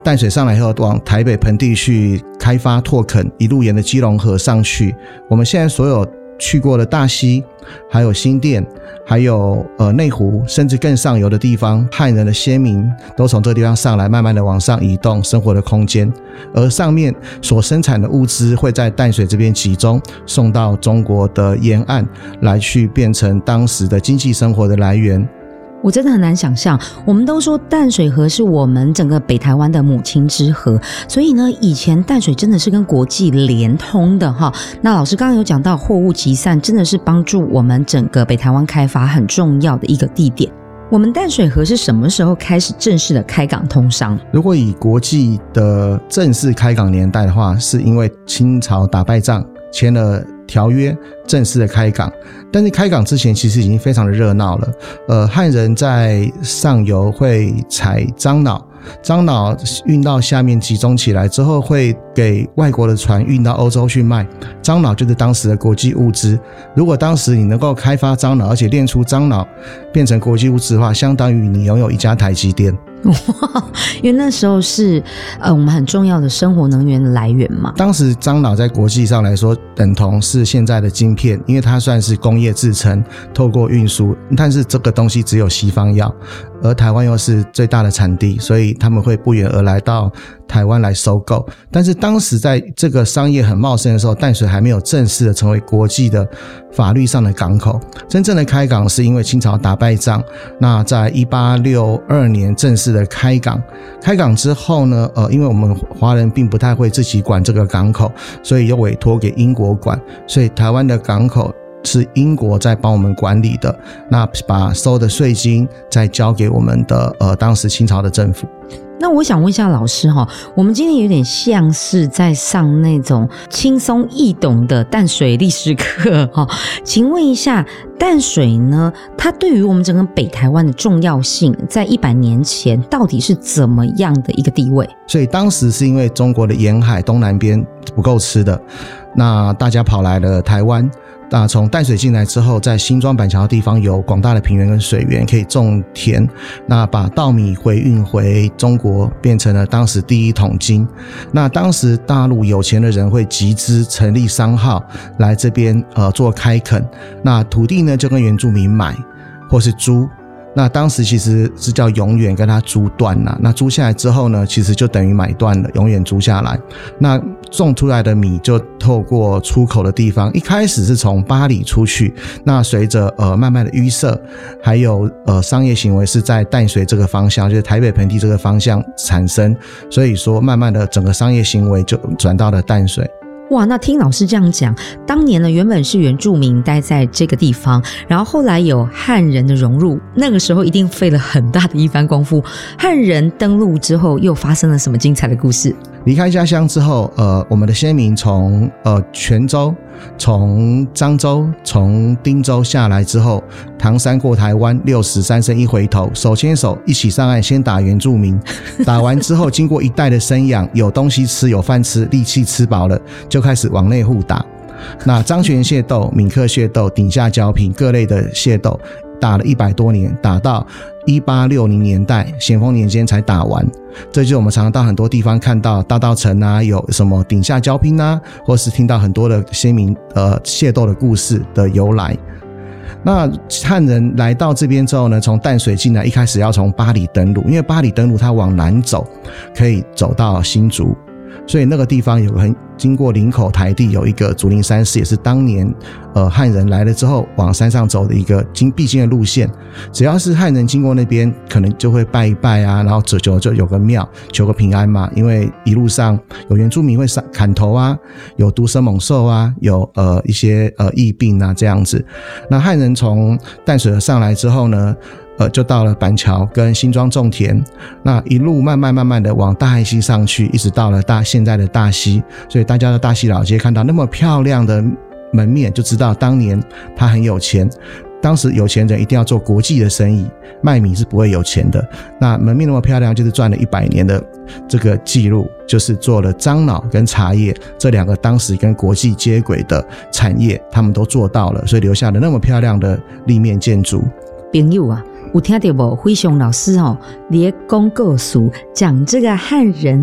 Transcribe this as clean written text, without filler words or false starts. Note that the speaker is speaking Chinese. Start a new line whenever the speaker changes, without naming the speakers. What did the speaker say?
淡水上来以后往台北盆地去开发拓垦，一路沿着基隆河上去，我们现在所有去过的大溪，还有新店，还有内湖，甚至更上游的地方，汉人的先民都从这个地方上来，慢慢的往上移动生活的空间，而上面所生产的物资会在淡水这边集中，送到中国的沿岸来，去变成当时的经济生活的来源。
我真的很难想象，我们都说淡水河是我们整个北台湾的母亲之河，所以呢，以前淡水真的是跟国际连通的哈。那老师刚刚有讲到货物集散，真的是帮助我们整个北台湾开发很重要的一个地点。我们淡水河是什么时候开始正式的开港通商？如
果以国际的正式开港年代的话，是因为清朝打败仗签了条约，正式的开港。但是开港之前其实已经非常的热闹了。汉人在上游会采樟脑，樟脑运到下面集中起来之后，会给外国的船运到欧洲去卖。樟脑就是当时的国际物资。如果当时你能够开发樟脑，而且炼出樟脑变成国际物资的话，相当于你拥有一家台积电。
哇，因为那时候是我们很重要的生活能源的来源嘛。
当时樟脑在国际上来说等同是现在的晶片，因为它算是工业制成，透过运输，但是这个东西只有西方要，而台湾又是最大的产地，所以他们会不远而来到台湾来收购。但是当时在这个商业很茂盛的时候，淡水还没有正式的成为国际的法律上的港口。真正的开港是因为清朝打败仗，那在1862年正式的开港。开港之后呢，因为我们华人并不太会自己管这个港口，所以又委托给英国管，所以台湾的港口是英国在帮我们管理的，那把收的税金再交给我们的当时清朝的政府。
那我想问一下老师哈，我们今天有点像是在上那种轻松易懂的淡水历史课哈，请问一下，淡水呢，它对于我们整个北台湾的重要性，在100年前到底是怎么样的一个地位？
所以当时是因为中国的沿海东南边不够吃的，那大家跑来了台湾。那从淡水进来之后，在新庄板桥的地方有广大的平原跟水源可以种田，那把稻米回运回中国，变成了当时第一桶金。那当时大陆有钱的人会集资成立商号来这边做开垦，那土地呢就跟原住民买或是租。那当时其实是叫永远跟他租断啦，那租下来之后呢，其实就等于买断了，永远租下来。那种出来的米就透过出口的地方，一开始是从八里出去，那随着慢慢的淤塞，还有商业行为是在淡水这个方向，就是台北盆地这个方向产生，所以说慢慢的整个商业行为就转到了淡水。
哇，那听老师这样讲，当年呢原本是原住民待在这个地方，然后后来有汉人的融入，那个时候一定费了很大的一番功夫。汉人登陆之后又发生了什么精彩的故事？
离开家乡之后，我们的先民从泉州、从漳州、从汀州下来之后，唐山过台湾，63声一回头，手牵手一起上岸，先打原住民。打完之后，经过一代的生养，有东西吃，有饭吃，力气吃饱了，就开始往内互打。那漳泉械斗、闽客械斗、顶下交平各类的械斗，打了100多年，打到1860年代咸丰年间才打完。这就是我们常常到很多地方看到大稻埕啊，有什么顶下交拼啊，或是听到很多的先民械斗的故事的由来。那汉人来到这边之后呢，从淡水进来，一开始要从八里登陆，因为八里登陆它往南走可以走到新竹，所以那个地方有经过林口台地有一个竹林山寺，也是当年汉人来了之后往山上走的一个必经的路线。只要是汉人经过那边，可能就会拜一拜啊，然后就有个庙求个平安嘛，因为一路上有原住民会砍头啊，有毒蛇猛兽啊，有一些疫病啊这样子。那汉人从淡水上来之后呢，就到了板桥跟新庄种田，那一路慢慢的往大汉溪上去，一直到了现在的大溪。所以大家在大溪老街看到那么漂亮的门面，就知道当年他很有钱。当时有钱人一定要做国际的生意，卖米是不会有钱的。那门面那么漂亮，就是赚了100年的这个记录，就是做了樟脑跟茶叶这2个当时跟国际接轨的产业，他们都做到了，所以留下了那么漂亮的立面建筑。
朋友啊， 有听到不？辉雄老师哦，你的公告书讲这个汉人